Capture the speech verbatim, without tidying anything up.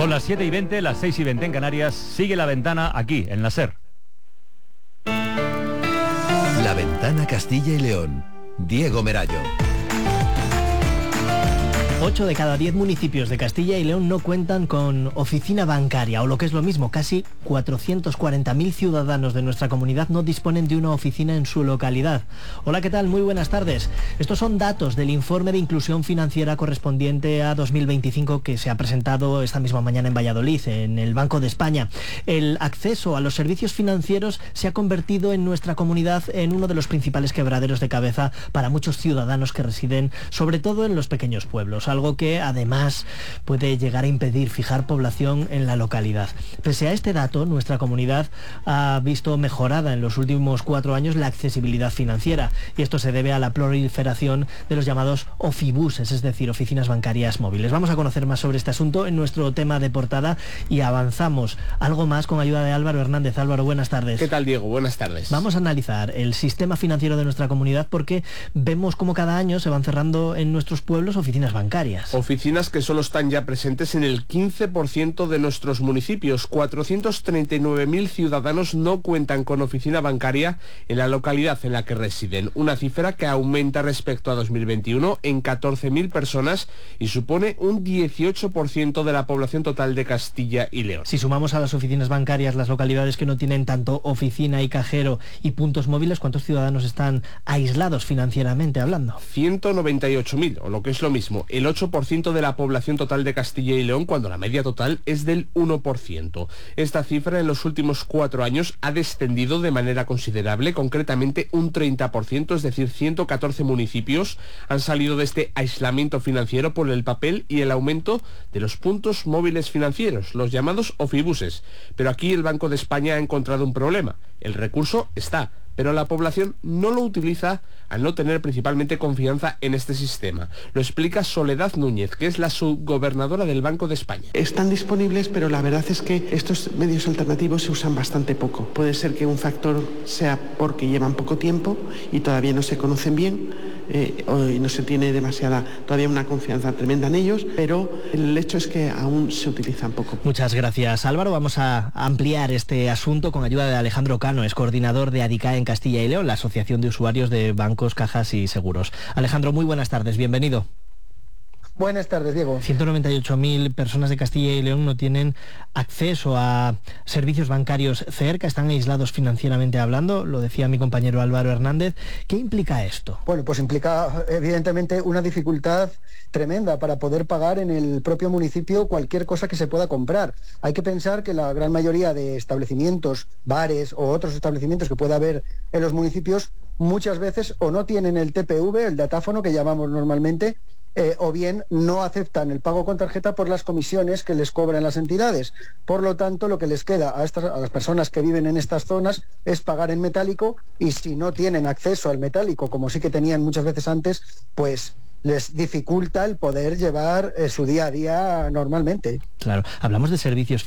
Son las siete y veinte, las seis y veinte en Canarias. Sigue La Ventana aquí, en la SER. La Ventana Castilla y León. Diego Merayo. ocho de cada diez municipios de Castilla y León no cuentan con oficina bancaria, o lo que es lo mismo, casi cuatrocientos cuarenta mil ciudadanos de nuestra comunidad no disponen de una oficina en su localidad. Hola, ¿qué tal? Muy buenas tardes. Estos son datos del informe de inclusión financiera correspondiente a dos mil veinticinco que se ha presentado esta misma mañana en Valladolid, en el Banco de España. El acceso a los servicios financieros se ha convertido en nuestra comunidad en uno de los principales quebraderos de cabeza para muchos ciudadanos que residen sobre todo en los pequeños pueblos, algo que además puede llegar a impedir fijar población en la localidad. Pese a este dato, nuestra comunidad ha visto mejorada en los últimos cuatro años la accesibilidad financiera, y esto se debe a la proliferación de los llamados ofibuses, es decir, oficinas bancarias móviles. Vamos a conocer más sobre este asunto en nuestro tema de portada y avanzamos algo más con ayuda de Álvaro Hernández. Álvaro, buenas tardes. ¿Qué tal, Diego? Buenas tardes. Vamos a analizar el sistema financiero de nuestra comunidad porque vemos cómo cada año se van cerrando en nuestros pueblos oficinas bancarias. Oficinas que solo están ya presentes en el quince por ciento de nuestros municipios. cuatrocientos treinta y nueve mil ciudadanos no cuentan con oficina bancaria en la localidad en la que residen. Una cifra que aumenta respecto a dos mil veintiuno en catorce mil personas y supone un dieciocho por ciento de la población total de Castilla y León. Si sumamos a las oficinas bancarias las localidades que no tienen tanto oficina y cajero y puntos móviles, ¿cuántos ciudadanos están aislados financieramente hablando? ciento noventa y ocho mil, o lo que es lo mismo, el ocho por ciento de la población total de Castilla y León, cuando la media total es del uno por ciento. Esta cifra en los últimos cuatro años ha descendido de manera considerable, concretamente un treinta por ciento, es decir, ciento catorce municipios han salido de este aislamiento financiero por el papel y el aumento de los puntos móviles financieros, los llamados ofibuses. Pero aquí el Banco de España ha encontrado un problema. El recurso está, pero la población no lo utiliza al no tener principalmente confianza en este sistema. Lo explica Soledad Núñez, que es la subgobernadora del Banco de España. Están disponibles, pero la verdad es que estos medios alternativos se usan bastante poco. Puede ser que un factor sea porque llevan poco tiempo y todavía no se conocen bien, eh, y no se tiene demasiada, todavía una confianza tremenda en ellos, pero el hecho es que aún se utilizan poco. Muchas gracias, Álvaro. Vamos a ampliar este asunto con ayuda de Alejandro Cano, es coordinador de ADICAE en Castilla y León, la Asociación de Usuarios de Bancos, Cajas y Seguros. Alejandro, muy buenas tardes, bienvenido. Buenas tardes, Diego. ciento noventa y ocho mil personas de Castilla y León no tienen acceso a servicios bancarios cerca, están aislados financieramente hablando, lo decía mi compañero Álvaro Hernández. ¿Qué implica esto? Bueno, pues implica evidentemente una dificultad tremenda para poder pagar en el propio municipio cualquier cosa que se pueda comprar. Hay que pensar que la gran mayoría de establecimientos, bares o otros establecimientos que pueda haber en los municipios muchas veces o no tienen el T P V, el datáfono que llamamos normalmente, Eh, o bien no aceptan el pago con tarjeta por las comisiones que les cobran las entidades. Por lo tanto, lo que les queda a, estas, a las personas que viven en estas zonas es pagar en metálico, y si no tienen acceso al metálico, como sí que tenían muchas veces antes, pues les dificulta el poder llevar eh, su día a día normalmente. Claro, hablamos de servicios